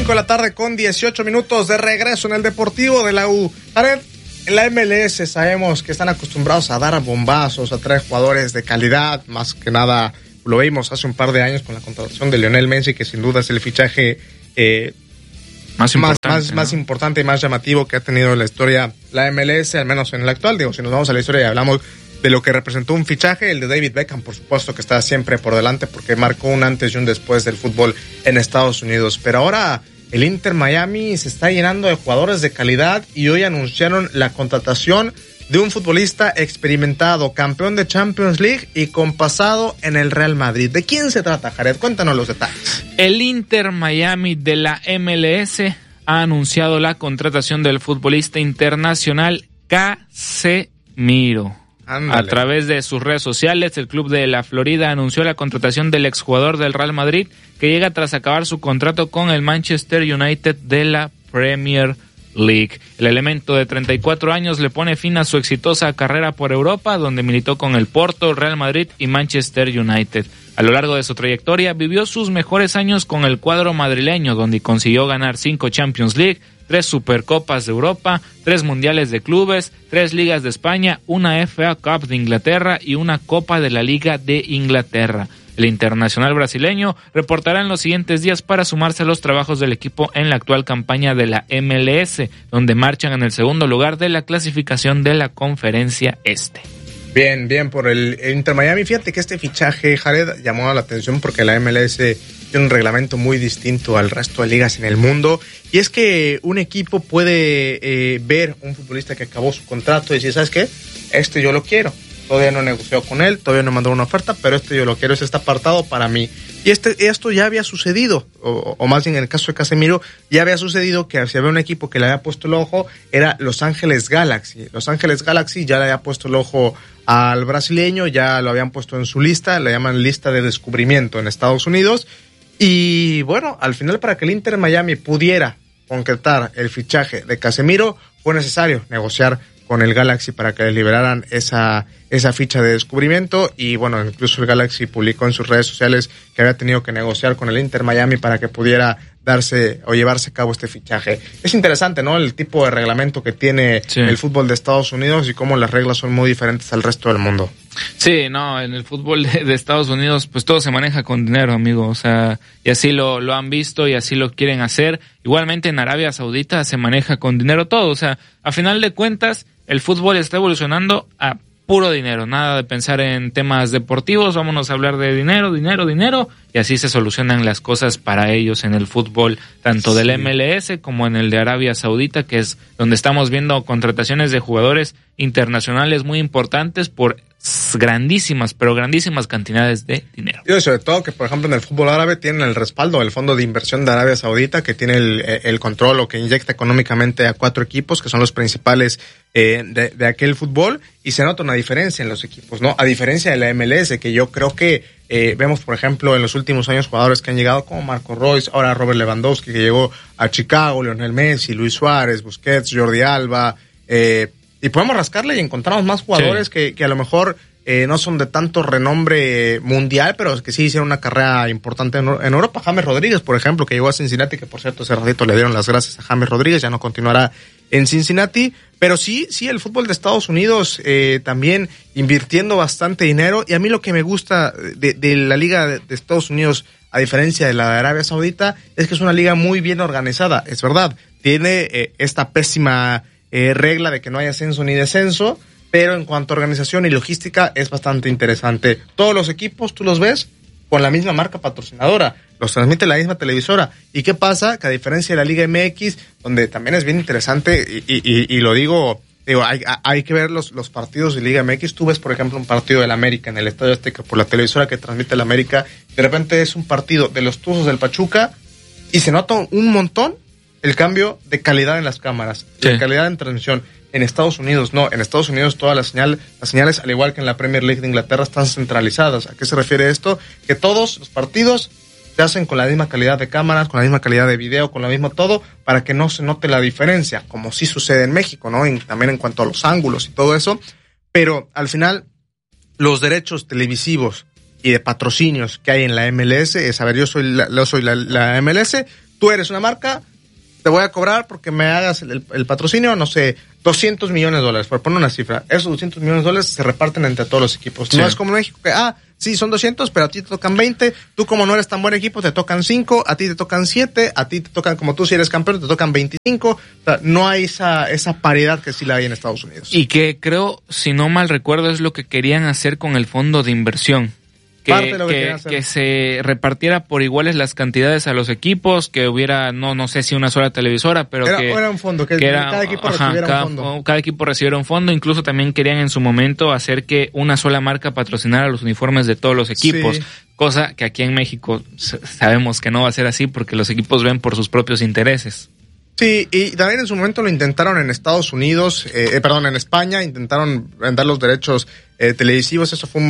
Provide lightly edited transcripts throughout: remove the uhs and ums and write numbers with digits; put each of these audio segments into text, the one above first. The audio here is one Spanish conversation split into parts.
5 de la tarde con 18 minutos de regreso en el Deportivo de la U. Jared, en la MLS sabemos que están acostumbrados a dar bombazos, a traer jugadores de calidad, más que nada lo vimos hace un par de años con la contratación de Lionel Messi, que sin duda es el fichaje más importante y más llamativo que ha tenido en la historia la MLS, al menos en el actual. Digo, si nos vamos a la historia y hablamos de lo que representó un fichaje, el de David Beckham, por supuesto, que está siempre por delante porque marcó un antes y un después del fútbol en Estados Unidos. Pero ahora el Inter Miami se está llenando de jugadores de calidad y hoy anunciaron la contratación de un futbolista experimentado, campeón de Champions League y con pasado en el Real Madrid. ¿De quién se trata, Jared? Cuéntanos los detalles. El Inter Miami de la MLS ha anunciado la contratación del futbolista internacional Casemiro. Ándale. A través de sus redes sociales, el club de la Florida anunció la contratación del exjugador del Real Madrid, que llega tras acabar su contrato con el Manchester United de la Premier League. El elemento de 34 años le pone fin a su exitosa carrera por Europa, donde militó con el Porto, Real Madrid y Manchester United. A lo largo de su trayectoria, vivió sus mejores años con el cuadro madrileño, donde consiguió ganar 5 Champions League, 3 Supercopas de Europa, 3 Mundiales de Clubes, 3 Ligas de España, una FA Cup de Inglaterra y una Copa de la Liga de Inglaterra. El internacional brasileño reportará en los siguientes días para sumarse a los trabajos del equipo en la actual campaña de la MLS, donde marchan en el segundo lugar de la clasificación de la Conferencia Este. Bien por el Inter Miami. Fíjate que este fichaje, Jared, llamó la atención porque la MLS tiene un reglamento muy distinto al resto de ligas en el mundo, y es que un equipo puede ver un futbolista que acabó su contrato y decir, ¿sabes qué? Este yo lo quiero. Todavía no negoció con él, todavía no mandó una oferta, pero este yo lo quiero, es este apartado para mí. Y esto ya había sucedido, o más bien en el caso de Casemiro, ya había sucedido que si había un equipo que le había puesto el ojo, era Los Ángeles Galaxy. Los Ángeles Galaxy ya le había puesto el ojo al brasileño, ya lo habían puesto en su lista, le llaman lista de descubrimiento en Estados Unidos. Y bueno, al final, para que el Inter Miami pudiera concretar el fichaje de Casemiro, fue necesario negociar con el Galaxy para que le liberaran esa ficha de descubrimiento. Y bueno, incluso el Galaxy publicó en sus redes sociales que había tenido que negociar con el Inter Miami para que pudiera darse o llevarse a cabo este fichaje. Es interesante, ¿no? El tipo de reglamento que tiene el fútbol de Estados Unidos y cómo las reglas son muy diferentes al resto del mundo. Sí, no, en el fútbol de Estados Unidos pues todo se maneja con dinero, amigo, o sea, y así lo han visto y así lo quieren hacer. Igualmente en Arabia Saudita se maneja con dinero todo, o sea, a final de cuentas el fútbol está evolucionando a puro dinero, nada de pensar en temas deportivos, vámonos a hablar de dinero, y así se solucionan las cosas para ellos en el fútbol, tanto del MLS como en el de Arabia Saudita, que es donde estamos viendo contrataciones de jugadores internacionales muy importantes por grandísimas cantidades de dinero. Y sobre todo que, por ejemplo, en el fútbol árabe tienen el respaldo del Fondo de Inversión de Arabia Saudita, que tiene el control o que inyecta económicamente a 4 equipos que son los principales de aquel fútbol, y se nota una diferencia en los equipos, ¿no? A diferencia de la MLS, que yo creo que vemos, por ejemplo, en los últimos años jugadores que han llegado como Marco Reus, ahora Robert Lewandowski, que llegó a Chicago, Lionel Messi, Luis Suárez, Busquets, Jordi Alba, y podemos rascarle y encontramos más jugadores que a lo mejor no son de tanto renombre mundial, pero que sí hicieron una carrera importante en Europa. James Rodríguez, por ejemplo, que llegó a Cincinnati, que por cierto ese ratito le dieron las gracias a James Rodríguez, ya no continuará en Cincinnati, pero sí, el fútbol de Estados Unidos también invirtiendo bastante dinero, y a mí lo que me gusta de la liga de Estados Unidos, a diferencia de la de Arabia Saudita, es que es una liga muy bien organizada, es verdad, tiene esta pésima regla de que no hay ascenso ni descenso, pero en cuanto a organización y logística es bastante interesante. Todos los equipos tú los ves con la misma marca patrocinadora, los transmite la misma televisora. ¿Y qué pasa? Que a diferencia de la Liga MX, donde también es bien interesante, y lo digo, hay que ver los partidos de Liga MX. Tú ves, por ejemplo, un partido del América en el Estadio Azteca por la televisora que transmite el América, de repente es un partido de los Tuzos del Pachuca, y se nota un montón el cambio de calidad en las cámaras, de calidad en transmisión. En Estados Unidos no, en Estados Unidos todas las señales, al igual que en la Premier League de Inglaterra, están centralizadas. ¿A qué se refiere esto? Que todos los partidos se hacen con la misma calidad de cámaras, con la misma calidad de video, con lo mismo todo, para que no se note la diferencia, como sí sucede en México, ¿no? También en cuanto a los ángulos y todo eso, pero al final los derechos televisivos y de patrocinios que hay en la MLS es, a ver, yo soy la MLS, tú eres una marca, te voy a cobrar porque me hagas el patrocinio, no sé, $200 millones, por poner una cifra. Esos $200 millones se reparten entre todos los equipos. Sí. No es como en México que, sí, son 200, pero a ti te tocan 20, tú como no eres tan buen equipo, te tocan 5, a ti te tocan 7, a ti te tocan, como tú si eres campeón, te tocan 25. O sea, no hay esa paridad que sí la hay en Estados Unidos. Y que creo, si no mal recuerdo, es lo que querían hacer con el fondo de inversión. Que se repartiera por iguales las cantidades a los equipos, que hubiera, no sé si una sola televisora, pero era un fondo, que cada equipo recibiera un fondo. Cada equipo recibiera un fondo. Incluso también querían en su momento hacer que una sola marca patrocinara los uniformes de todos los equipos, cosa que aquí en México sabemos que no va a ser así porque los equipos ven por sus propios intereses. Sí, y también en su momento lo intentaron en Estados Unidos, en España, intentaron vender los derechos televisivos. Eso fue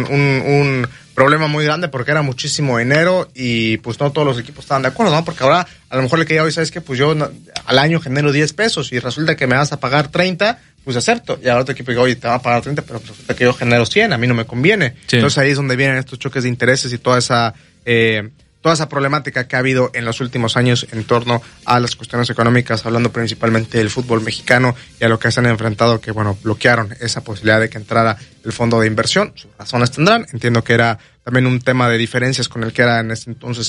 un problema muy grande porque era muchísimo dinero y pues no todos los equipos estaban de acuerdo, ¿no? Porque ahora a lo mejor le quería, hoy sabes que pues yo al año genero $10 y resulta que me vas a pagar 30, pues acepto. Y ahora otro equipo dice, oye, te va a pagar 30, pero resulta que yo genero 100, a mí no me conviene. Sí. Entonces ahí es donde vienen estos choques de intereses y toda esa problemática que ha habido en los últimos años en torno a las cuestiones económicas, hablando principalmente del fútbol mexicano y a lo que se han enfrentado, que bloquearon esa posibilidad de que entrara el fondo de inversión. Sus razones tendrán. Entiendo que era también un tema de diferencias con el que era en ese entonces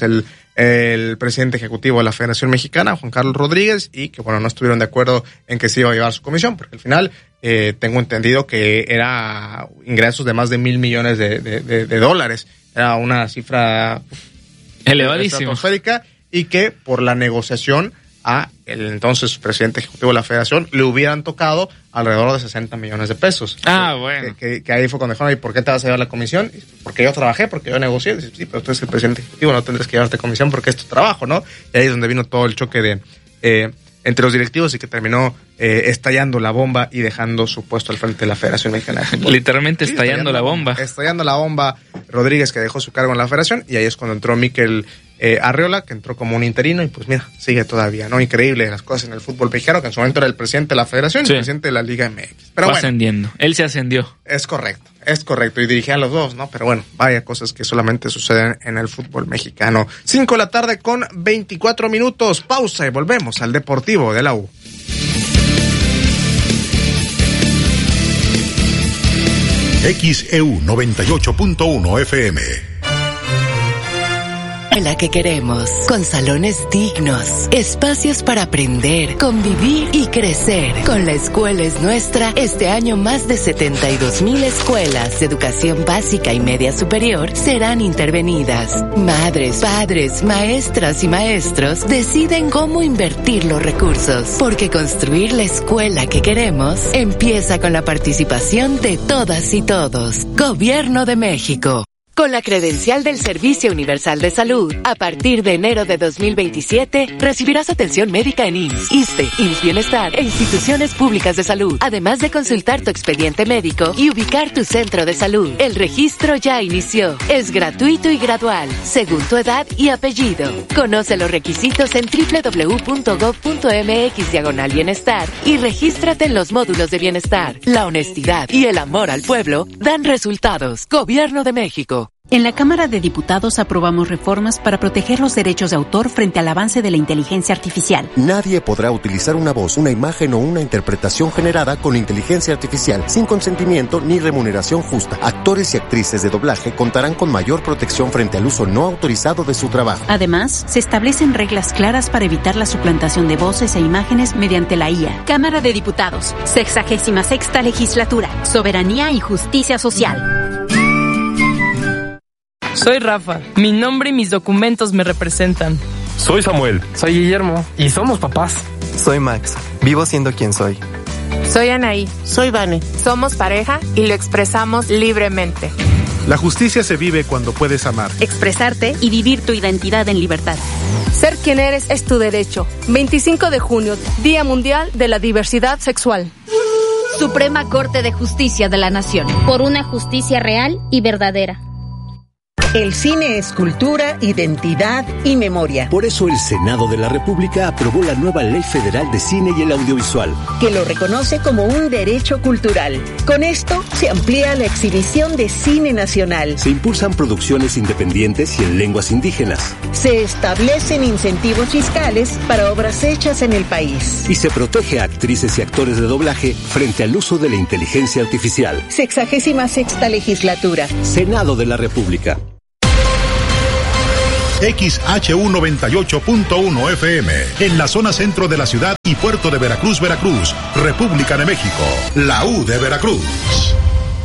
el presidente ejecutivo de la Federación Mexicana, Juan Carlos Rodríguez, y que no estuvieron de acuerdo en que se iba a llevar su comisión, porque al final tengo entendido que era ingresos de más de $1,000 millones de dólares. Era una cifra elevadísimo, y que por la negociación a el entonces presidente ejecutivo de la Federación le hubieran tocado alrededor de $60 millones. Bueno. Que ahí fue cuando dijeron, ¿y por qué te vas a llevar la comisión? Porque yo trabajé, porque yo negocié. Dice, sí, pero tú eres el presidente ejecutivo, no tendrás que llevarte comisión porque es tu trabajo, ¿no? Y ahí es donde vino todo el choque entre los directivos y que terminó estallando la bomba y dejando su puesto al frente de la Federación Mexicana de Fútbol. Literalmente estallando la bomba. Estallando la bomba Rodríguez, que dejó su cargo en la Federación, y ahí es cuando entró Mikel Arriola, que entró como un interino, y pues mira, sigue todavía, ¿no? Increíble las cosas en el fútbol mexicano, que en su momento era el presidente de la Federación y el presidente de la Liga MX. Pero va ascendiendo. Él se ascendió. Es correcto, y dirigía a los dos, ¿no? Pero bueno, vaya cosas que solamente suceden en el fútbol mexicano. 5:24 p.m. Pausa y volvemos al Deportivo de la U. XEU 98.1 FM. La que queremos, con salones dignos, espacios para aprender, convivir y crecer. Con La Escuela es Nuestra, este año más de 72,000 escuelas de educación básica y media superior serán intervenidas. Madres, padres, maestras y maestros deciden cómo invertir los recursos, porque construir la escuela que queremos empieza con la participación de todas y todos. Gobierno de México. Con la credencial del Servicio Universal de Salud, a partir de enero de 2027, recibirás atención médica en IMSS, ISSSTE, IMSS Bienestar e instituciones públicas de salud, además de consultar tu expediente médico y ubicar tu centro de salud. El registro ya inició. Es gratuito y gradual, según tu edad y apellido. Conoce los requisitos en www.gov.mx/bienestar y regístrate en los módulos de bienestar. La honestidad y el amor al pueblo dan resultados. Gobierno de México. En la Cámara de Diputados aprobamos reformas para proteger los derechos de autor frente al avance de la inteligencia artificial. Nadie podrá utilizar una voz, una imagen o una interpretación generada con inteligencia artificial sin consentimiento ni remuneración justa. Actores y actrices de doblaje contarán con mayor protección frente al uso no autorizado de su trabajo. Además, se establecen reglas claras para evitar la suplantación de voces e imágenes mediante la IA. Cámara de Diputados, 66ª Legislatura, Soberanía y Justicia Social. Soy Rafa, mi nombre y mis documentos me representan. Soy Samuel. Soy Guillermo y somos papás. Soy Max, vivo siendo quien soy. Soy Anaí. Soy Vane. Somos pareja y lo expresamos libremente. La justicia se vive cuando puedes amar, expresarte y vivir tu identidad en libertad. Ser quien eres es tu derecho. 25 de junio, Día Mundial de la Diversidad Sexual. Suprema Corte de Justicia de la Nación. Por una justicia real y verdadera. El cine es cultura, identidad y memoria. Por eso el Senado de la República aprobó la nueva Ley Federal de Cine y el Audiovisual, que lo reconoce como un derecho cultural. Con esto se amplía la exhibición de cine nacional. Se impulsan producciones independientes y en lenguas indígenas. Se establecen incentivos fiscales para obras hechas en el país. Y se protege a actrices y actores de doblaje frente al uso de la inteligencia artificial. 66ª Legislatura. Senado de la República. XHU98.1 FM, en la zona centro de la ciudad y puerto de Veracruz, Veracruz, República de México, la U de Veracruz.